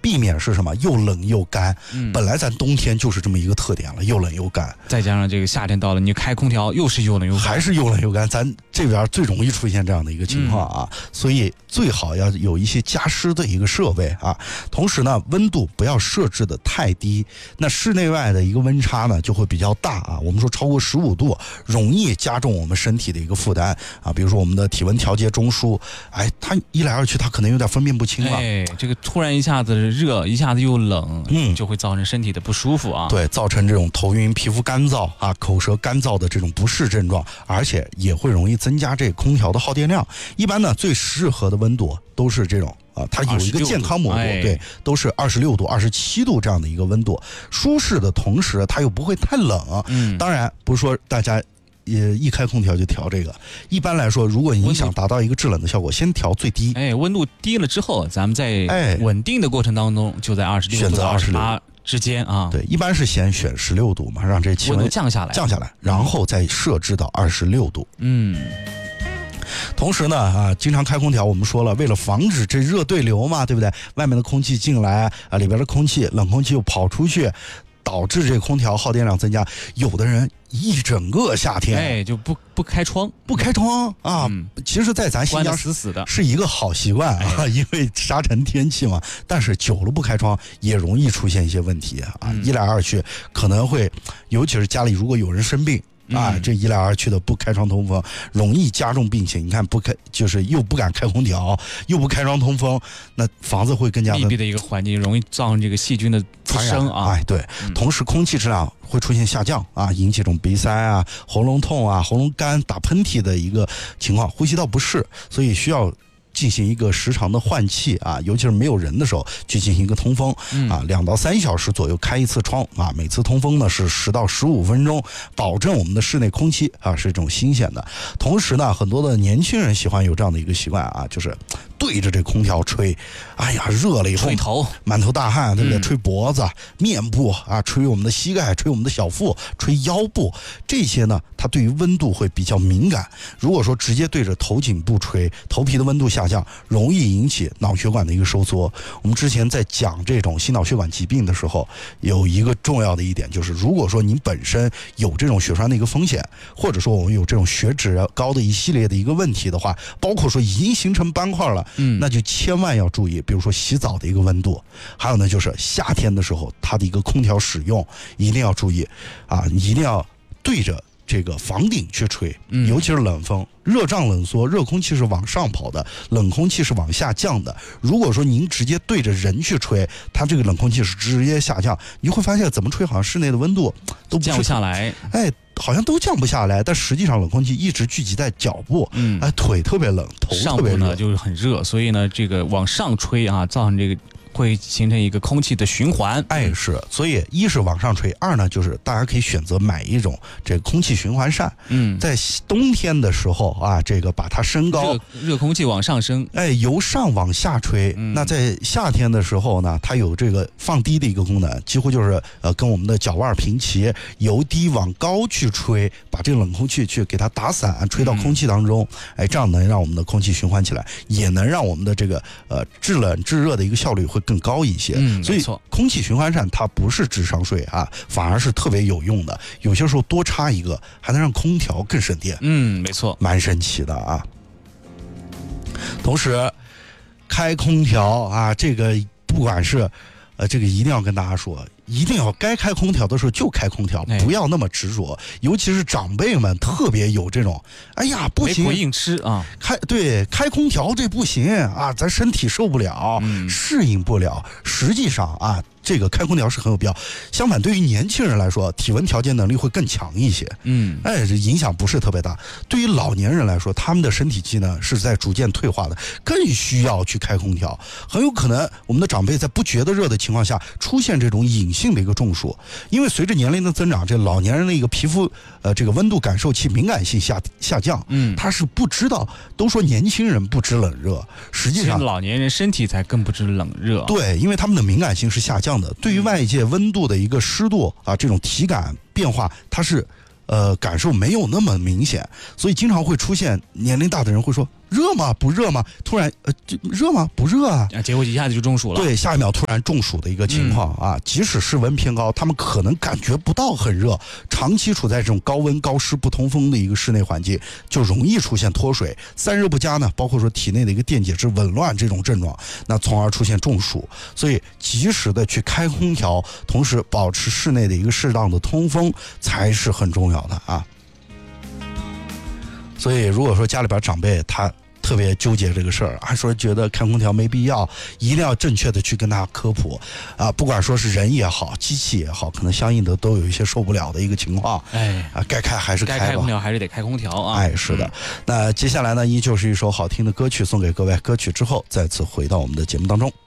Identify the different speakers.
Speaker 1: 避免是什么？又冷又干。本来咱冬天就是这么一个特点了，又冷又干。
Speaker 2: 再加上这个夏天到了，你开空调又是又冷又干，
Speaker 1: 还是又冷又干，咱这边最容易出现这样的一个情况啊。所以最好要有一些加湿的一个设备啊。同时呢，温度不要设置的太低，那室内外的一个温差呢就会比较大啊。我们说超过15度，容易加重我们身体的一个负担啊。比如说我们的体温调节中枢，它一来二去，它可能有点分辨不清了。
Speaker 2: 这个突然一下子热，一下子又冷，就会造成身体的不舒服啊。
Speaker 1: 对，造成这种头晕、皮肤干燥啊、口舌干燥的这种不适症状，而且也会容易增加这空调的耗电量。一般呢，最适合的温度都是这种。它有一个健康模度，对，都是26度、27度这样的一个温度，舒适的同时它又不会太冷。当然不是说大家一开空调就调这个。一般来说，如果你想达到一个制冷的效果，先调最低。
Speaker 2: 温度低了之后，咱们在稳定的过程当中，就在26度到28之间啊。
Speaker 1: 对，一般是先选16度嘛，让这气温
Speaker 2: 降下来，
Speaker 1: 然后再设置到26度。同时呢，经常开空调，我们说了，为了防止这热对流嘛，对不对？外面的空气进来啊，里边的冷空气又跑出去，导致这个空调耗电量增加。有的人一整个夏天
Speaker 2: 就不开窗
Speaker 1: 啊。其实在咱新疆
Speaker 2: 死死的
Speaker 1: 是一个好习惯啊，因为沙尘天气嘛。但是久了不开窗也容易出现一些问题啊。一来二去可能会，尤其是家里如果有人生病这一来二去的不开窗通风，容易加重病情。你看就是又不敢开空调，又不开窗通风，那房子会更加
Speaker 2: 密闭的一个环境，容易造成这个细菌的滋生啊。
Speaker 1: 对，同时空气质量会出现下降啊，引起这种鼻塞啊、喉咙痛啊、喉咙干、打喷嚏的一个情况，呼吸道不适，所以需要进行一个时常的换气啊，尤其是没有人的时候去进行一个通风啊，2到3小时左右开一次窗啊，每次通风呢是10到15分钟，保证我们的室内空气是这种新鲜的。同时呢，很多的年轻人喜欢有这样的一个习惯啊，就是对着这空调吹，热了以后
Speaker 2: 吹头
Speaker 1: 满头大汗，对不对？吹脖子、面部啊，吹我们的膝盖，吹我们的小腹，吹腰部，这些呢，它对于温度会比较敏感。如果说直接对着头颈部吹，头皮的温度下降，容易引起脑血管的一个收缩。我们之前在讲这种心脑血管疾病的时候，有一个重要的一点就是，如果说您本身有这种血栓的一个风险，或者说我们有这种血脂高的一系列的一个问题的话，包括说已经形成斑块了，那就千万要注意，比如说洗澡的一个温度，还有呢就是夏天的时候它的一个空调使用一定要注意啊，一定要对着这个房顶去吹，尤其是冷风，热胀冷缩，热空气是往上跑的，冷空气是往下降的。如果说您直接对着人去吹，它这个冷空气是直接下降，你会发现怎么吹好像室内的温度都
Speaker 2: 降不下来，
Speaker 1: 好像都降不下来，但实际上冷空气一直聚集在脚部，腿特别冷，头特别热，
Speaker 2: 上部呢就是很热，所以呢这个往上吹啊，造成这个会形成一个空气的循环。
Speaker 1: 是，所以一是往上吹，二呢就是大家可以选择买一种这个空气循环扇，在冬天的时候啊，这个把它升高，
Speaker 2: 热空气往上升，
Speaker 1: 由上往下吹。那在夏天的时候呢，它有这个放低的一个功能，几乎就是跟我们的脚腕平齐，由低往高去吹，把这个冷空气去给它打散，吹到空气当中，这样能让我们的空气循环起来，也能让我们的这个制冷制热的一个效率会更高一些。所以空气循环扇它不是智商税啊，反而是特别有用的。有些时候多插一个，还能让空调更省电。
Speaker 2: 没错，
Speaker 1: 蛮神奇的啊。同时，开空调啊，这个不管是这个一定要跟大家说，一定要该开空调的时候就开空调，不要那么执着。尤其是长辈们特别有这种，不行，
Speaker 2: 没苦硬吃啊。
Speaker 1: 开空调这不行啊，咱身体受不了，适应不了。实际上啊，这个开空调是很有必要。相反，对于年轻人来说，体温调节能力会更强一些。这影响不是特别大。对于老年人来说，他们的身体机能是在逐渐退化的，更需要去开空调。很有可能我们的长辈在不觉得热的情况下，出现这种隐性的一个中暑。因为随着年龄的增长，这老年人的一个皮肤这个温度感受器敏感性下降，他是不知道。都说年轻人不知冷热，实际上
Speaker 2: 老年人身体才更不知冷热。
Speaker 1: 对，因为他们的敏感性是下降的，对于外界温度的一个湿度啊，这种体感变化，它是感受没有那么明显，所以经常会出现年龄大的人会说热吗？不热吗？突然热吗？不热啊！
Speaker 2: 结果一下子就中暑了。
Speaker 1: 对，下一秒突然中暑的一个情况啊！即使室温偏高，他们可能感觉不到很热，长期处在这种高温高湿不通风的一个室内环境，就容易出现脱水、散热不佳呢，包括说体内的一个电解质紊乱这种症状，那从而出现中暑。所以及时的去开空调，同时保持室内的一个适当的通风才是很重要的啊。所以如果说家里边长辈他特别纠结这个事儿，还说觉得开空调没必要，一定要正确的去跟他科普啊，不管说是人也好，机器也好，可能相应的都有一些受不了的一个情况。该开还是开吧，
Speaker 2: 该开空调还是得开空调啊。
Speaker 1: 是的。那接下来呢，依旧是一首好听的歌曲送给各位，歌曲之后再次回到我们的节目当中。